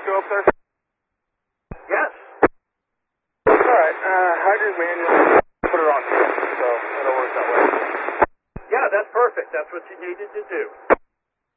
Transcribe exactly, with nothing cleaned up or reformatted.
go up there? Yes. Alright, uh, hydrant manual. Put it on, so it'll work that way. Yeah, that's perfect. That's what you needed to do.